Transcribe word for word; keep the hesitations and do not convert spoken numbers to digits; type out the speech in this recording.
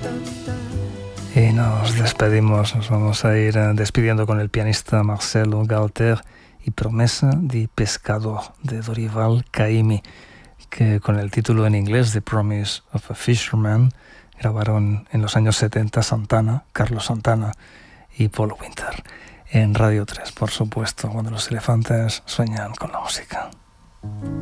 Y nos despedimos, nos vamos a ir despidiendo con el pianista Marcelo Galter y Promesa di Pescador de Dorival Caymmi, que con el título en inglés The Promise of a Fisherman grabaron en los años setenta Santana, Carlos Santana y Paul Winter. En Radio tres, por supuesto, cuando los elefantes sueñan con la música.